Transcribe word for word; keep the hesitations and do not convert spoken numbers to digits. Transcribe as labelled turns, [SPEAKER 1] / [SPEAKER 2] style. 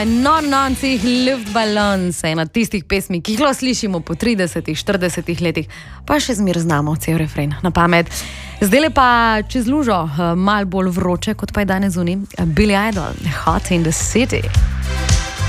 [SPEAKER 1] Non-nonci Luftballons, ena tistih pesmi, ki jih lahko slišimo po tridesetih, štiridesetih letih, pa še zmer znamo cel refren na pamet. Zdaj pa čez lužo, malo bolj vroče, kot pa je danes zunaj, Billy Idol, Hot in the City.